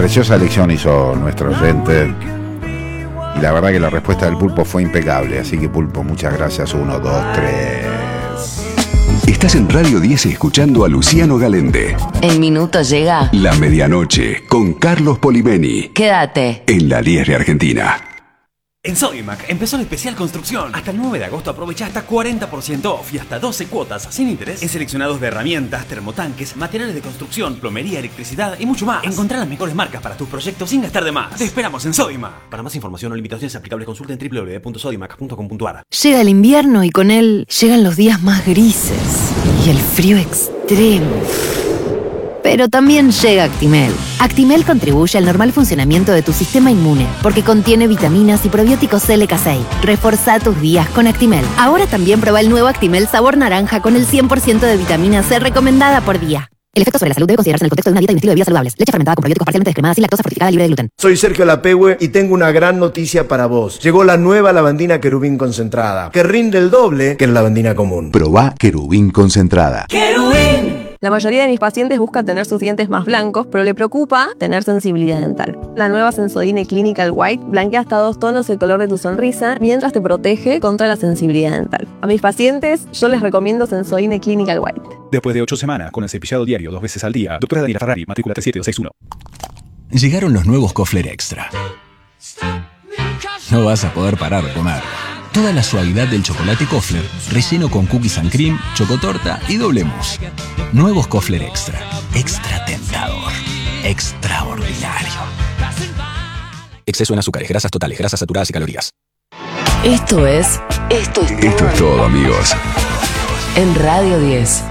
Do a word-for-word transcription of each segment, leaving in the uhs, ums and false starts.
Preciosa elección hizo nuestro oyente. Y la verdad que la respuesta del Pulpo fue impecable. Así que, Pulpo, muchas gracias. Uno, dos, tres. Estás en Radio diez escuchando a Luciano Galende. El minuto llega. La medianoche con Carlos Polimeni. Quédate. En la diez de Argentina. En Sodimac empezó el especial construcción. Hasta el nueve de agosto aprovecha hasta cuarenta por ciento off y hasta doce cuotas sin interés en seleccionados de herramientas, termotanques, materiales de construcción, plomería, electricidad y mucho más. Encontrá las mejores marcas para tus proyectos sin gastar de más. Te esperamos en Sodimac. Para más información o limitaciones aplicables consulta en doble u doble u doble u punto sodimac punto com punto a r. Llega el invierno y con él llegan los días más grises y el frío extremo. Pero también llega Actimel. Actimel contribuye al normal funcionamiento de tu sistema inmune porque contiene vitaminas y probióticos L K seis. Reforzá tus días con Actimel. Ahora también prueba el nuevo Actimel sabor naranja con el cien por ciento de vitamina C recomendada por día. El efecto sobre la salud debe considerarse en el contexto de una dieta y un estilo de vida saludables. Leche fermentada con probióticos parcialmente descremada sin lactosa, fortificada, libre de gluten. Soy Sergio Lapehue y tengo una gran noticia para vos. Llegó la nueva lavandina Querubín concentrada, que rinde el doble que la lavandina común. Probá Querubín concentrada. ¡Querubín! La mayoría de mis pacientes buscan tener sus dientes más blancos, pero le preocupa tener sensibilidad dental. La nueva Sensodyne Clinical White blanquea hasta dos tonos el color de tu sonrisa mientras te protege contra la sensibilidad dental. A mis pacientes yo les recomiendo Sensodyne Clinical White. Después de ocho semanas con el cepillado diario dos veces al día, doctora Daniela Ferrari, matrícula tres siete dos seis uno. Llegaron los nuevos Kofler Extra. No vas a poder parar de comer. Toda la suavidad del chocolate Kofler, relleno con cookies and cream, chocotorta y doble mousse. Nuevos Kofler Extra. Extra tentador. Extraordinario. Exceso en azúcares, grasas totales, grasas saturadas y calorías. Esto es... Esto es todo. Esto es todo, amigos. En Radio diez.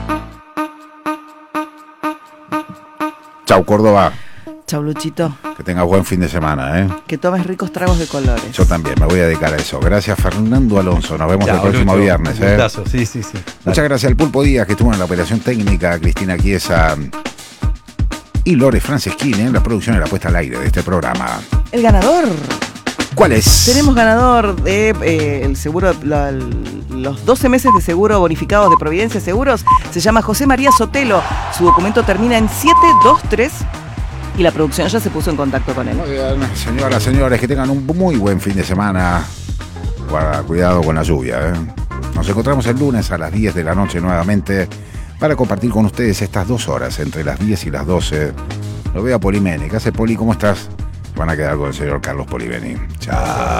Chau, Córdoba. Chau, Luchito. Que tengas buen fin de semana, ¿eh? Que tomes ricos tragos de colores. Yo también, me voy a dedicar a eso. Gracias, Fernando Alonso. Nos vemos Chao, el próximo Lucho. viernes, ¿eh? Gustazo. Sí, sí, sí. Muchas Dale. gracias al Pulpo Díaz, que estuvo en la operación técnica, Cristina Chiesa y Lore Franceschini en la producción y la puesta al aire de este programa. El ganador. ¿Cuál es? Tenemos ganador de eh, el seguro, la, el, los doce meses de seguro bonificados de Providencia Seguros. Se llama José María Sotelo. Su documento termina en siete dos tres. Y la producción ya se puso en contacto con él. Muy bien, señoras, señores, que tengan un muy buen fin de semana. Guarda, cuidado con la lluvia, ¿eh? Nos encontramos el lunes a las diez de la noche nuevamente para compartir con ustedes estas dos horas, entre las diez y las doce. Lo veo a Polimeni. ¿Qué hace, Poli? ¿Cómo estás? Van a quedar con el señor Carlos Polimeni. Chao.